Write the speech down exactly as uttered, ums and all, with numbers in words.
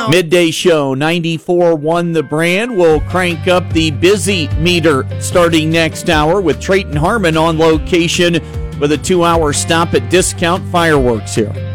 Midday show, ninety-four one The Brand. We'll crank up the busy meter starting next hour with Trayton Harmon on location with a two-hour stop at Discount Fireworks here.